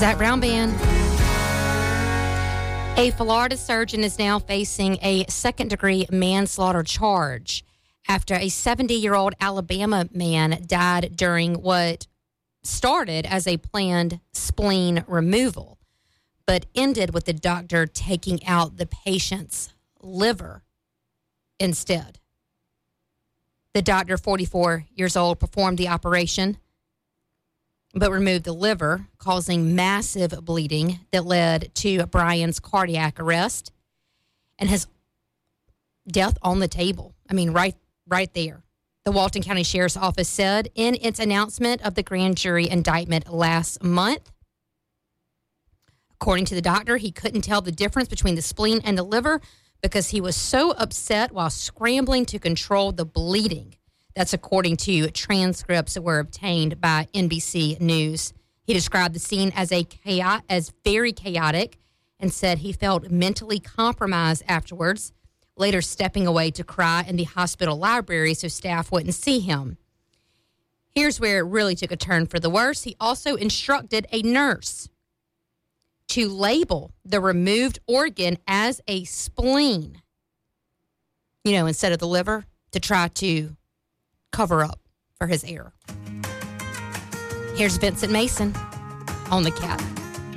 Zach Brown Band. A Florida surgeon is now facing a second-degree manslaughter charge after a 70-year-old Alabama man died during what started as a planned spleen removal, but ended with the doctor taking out the patient's liver instead. The doctor, 44 years old, performed the operation, but removed the liver, causing massive bleeding that led to Brian's cardiac arrest and his death on the table. I mean, right there. The Walton County Sheriff's Office said in its announcement of the grand jury indictment last month. According to the doctor, he couldn't tell the difference between the spleen and the liver because he was so upset while scrambling to control the bleeding. That's according to transcripts that were obtained by NBC News. He described the scene as very chaotic and said he felt mentally compromised afterwards, later stepping away to cry in the hospital library so staff wouldn't see him. Here's where it really took a turn for the worse. He also instructed a nurse to label the removed organ as a spleen, instead of the liver, to try to cover up for his error. Here's Vincent Mason on The Cat.